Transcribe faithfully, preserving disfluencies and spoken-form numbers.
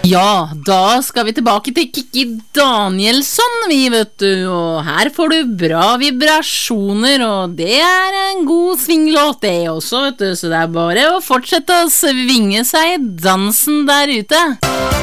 Ja, da skal vi tilbake til Kikki Danielsson, vi vet du, og her får du bra vibrasjoner, og det er en god svinglåt det også, vet du, så det er bare å fortsette å svinge seg i dansen der ute.